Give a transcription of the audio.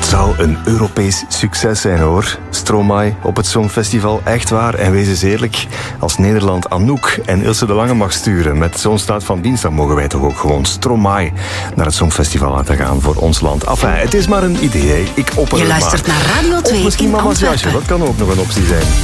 zou een Europees succes zijn, hoor. Stromae op het Songfestival, echt waar. En wees eens eerlijk, als Nederland Anouk en Ilse de Lange mag sturen met zo'n staat van dienst, dan mogen wij toch ook gewoon Stromae naar het Songfestival laten gaan voor ons land. Enfin, het is maar een idee, ik opper het maar. Je luistert naar Radio 2 of misschien in Mama's Antwerpen. Jasje, dat kan ook nog een optie zijn.